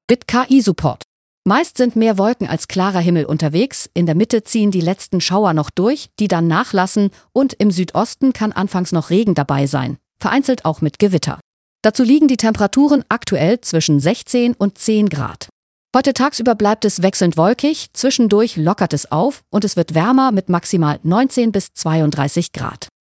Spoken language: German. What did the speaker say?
Mit KI-Support. Meist sind mehr Wolken als klarer Himmel unterwegs, in der Mitte ziehen die letzten Schauer noch durch, die dann nachlassen und im Südosten kann anfangs noch Regen dabei sein, vereinzelt auch mit Gewitter. Dazu liegen die Temperaturen aktuell zwischen 16 und 10 Grad. Heute tagsüber bleibt es wechselnd wolkig, zwischendurch lockert es auf und es wird wärmer mit maximal 19 bis 32 Grad.